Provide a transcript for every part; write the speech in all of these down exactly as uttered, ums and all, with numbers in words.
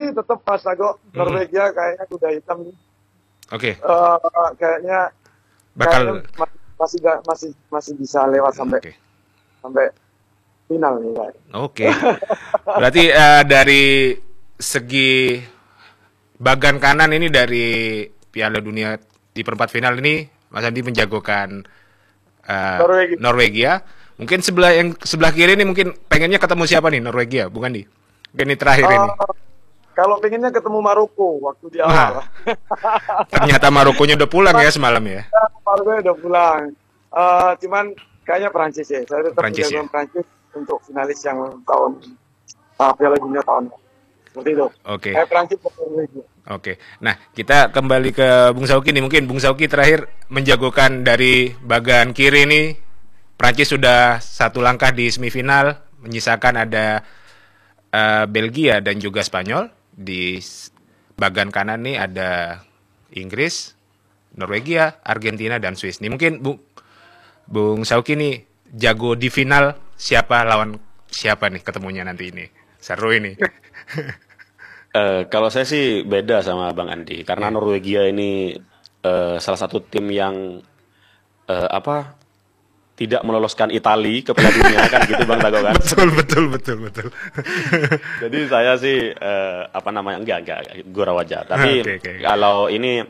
sih tetap Mas Tago, Hmm. Norwegia kayaknya kuda hitam nih. Oke, Eh, kayaknya bakal kayaknya ma- masih ga- masih masih bisa lewat sampai oke. sampai final nih kayak. Oke. Berarti eh, dari segi bagan kanan ini dari Piala Dunia di perempat final ini Mas Andi menjagokan eh, Norwegia. Norwegia. Mungkin sebelah yang sebelah kiri ini mungkin pengennya ketemu siapa nih Norwegia, bukan di? Mungkin ini terakhir Eh, ini. kalau pengennya ketemu Maroko waktu di awal. Wah, ternyata Marokonya udah pulang ya semalam ya. Maroko udah pulang. Eh, cuman kayaknya Prancis ya. Saya tetap Prancis ya. menjagokan Prancis untuk finalis yang tahun uh, Piala Dunia tahun seperti itu. Oke. Eh, Prancis atau Norwegia. Oke, nah kita kembali ke Bung Sauki nih. Mungkin Bung Sauki terakhir menjagokan dari bagan kiri nih. Prancis sudah satu langkah di semifinal, menyisakan ada eh, Belgia dan juga Spanyol. Di s- bagan kanan nih ada Inggris, Norwegia, Argentina dan Swiss. Nih mungkin Bung Bung Sauki nih jago di final siapa lawan siapa nih ketemunya nanti ini. Seru ini. Eh, kalau saya sih beda sama Bang Andi karena Iya. Norwegia ini eh, salah satu tim yang eh, apa tidak meloloskan Italia ke Piala Dunia kan gitu Bang Tago kan. betul, betul, betul, betul. Jadi saya sih eh, apa namanya enggak enggak gurau aja. Tapi Oke, oke. kalau ini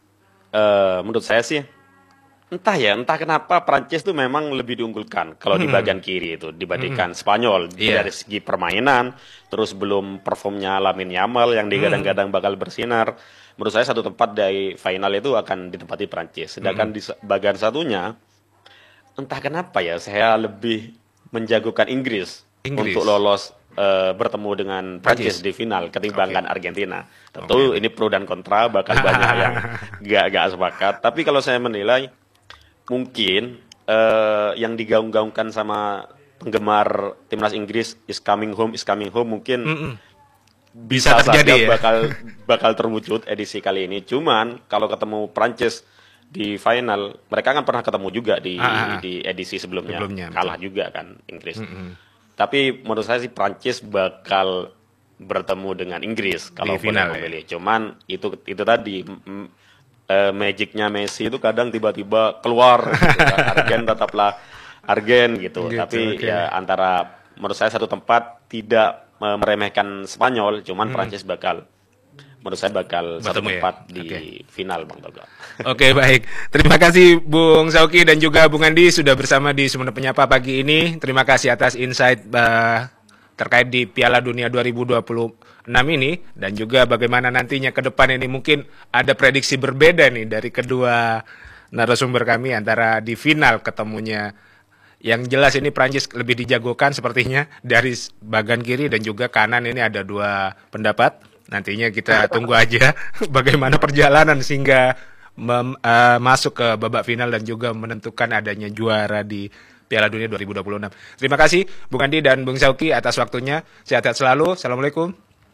eh, menurut saya sih entah ya entah kenapa Prancis tuh memang lebih diunggulkan kalau di bagian kiri itu dibandingkan Spanyol Iya. dari segi permainan, terus belum performnya Lamine Yamal yang digadang-gadang bakal bersinar. Menurut saya satu tempat dari final itu akan ditempati Prancis. Sedangkan di sa- bagian satunya entah kenapa ya saya lebih menjagokan Inggris, Inggris. untuk lolos eh, bertemu dengan Prancis. Prancis di final ketimbangkan Argentina. Tentu ini pro dan kontra bakal banyak yang gak gak sepakat. Tapi kalau saya menilai mungkin eh, yang digaung-gaungkan sama penggemar timnas Inggris is coming home is coming home mungkin Mm-mm. bisa, Bisa terjadi saja ya. bakal bakal terwujud edisi kali ini. Cuman kalau ketemu Prancis di final, mereka kan pernah ketemu juga di Ah, ah, ah. di edisi sebelumnya, Sebelumnya, kalah juga kan Inggris. Tapi menurut saya sih Prancis bakal bertemu dengan Inggris kalau boleh final, ya? memilih. Cuman itu itu tadi mm, eh, magicnya Messi itu kadang tiba-tiba keluar gitu kan. Argen tetaplah Argen gitu. Gitu, Tapi oke. ya antara menurut saya satu tempat tidak eh, meremehkan Spanyol, cuman Prancis bakal menurut saya bakal satu Bertemu ya? tempat di Oke. final Bang Toga. Oke, baik. Terima kasih Bung Sauki dan juga Bung Andi sudah bersama di Sumenep Penyapa pagi ini. Terima kasih atas insight bah, terkait di Piala Dunia dua ribu dua puluh enam ini dan juga bagaimana nantinya ke depan ini mungkin ada prediksi berbeda nih dari kedua narasumber kami antara di final ketemunya. Yang jelas ini Prancis lebih dijagokan sepertinya dari bagan kiri dan juga kanan ini ada dua pendapat. Nantinya kita tunggu aja bagaimana perjalanan sehingga mem- eh, masuk ke babak final dan juga menentukan adanya juara di Piala Dunia dua ribu dua puluh enam. Terima kasih Bung Andi dan Bung Sauki atas waktunya. Sehat-sehat selalu. Assalamualaikum.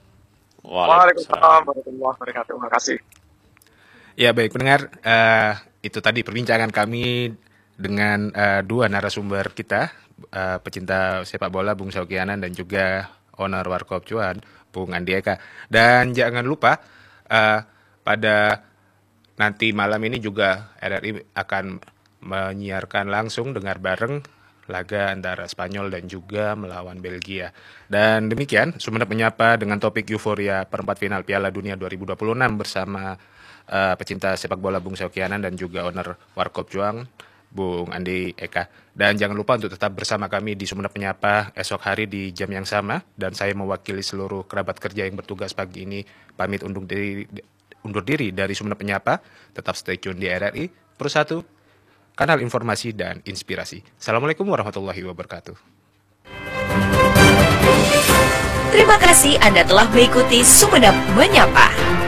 Waalaikumsalam warahmatullahi wabarakatuh. Terima kasih. Ya baik pendengar, eh, itu tadi perbincangan kami dengan eh, dua narasumber kita, eh, pecinta sepak bola Bung Sauki Anan dan juga owner Warkop Cuan, Bung Andi Eka. Dan jangan lupa eh, pada nanti malam ini juga R R I akan menyiarkan langsung dengar bareng laga antara Spanyol dan juga melawan Belgia. Dan demikian Sumenep Menyapa dengan topik euforia perempat final Piala Dunia dua ribu dua puluh enam bersama eh, pecinta sepak bola Bung Sauki Anan dan juga owner Warkop Juang Bung Andi Eka. Dan jangan lupa untuk tetap bersama kami di Sumenep Menyapa esok hari di jam yang sama. Dan saya mewakili seluruh kerabat kerja yang bertugas pagi ini pamit undur diri, undur diri dari Sumenep Menyapa. Tetap stay tune di R R I Persatu, kanal informasi dan inspirasi. Assalamualaikum warahmatullahi wabarakatuh. Terima kasih Anda telah mengikuti Sumenep Menyapa.